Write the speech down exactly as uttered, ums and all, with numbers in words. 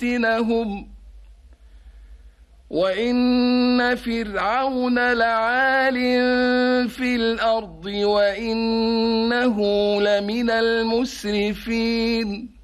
ليفتنهم وإن فرعون لعال في الأرض وإنه لمن المسرفين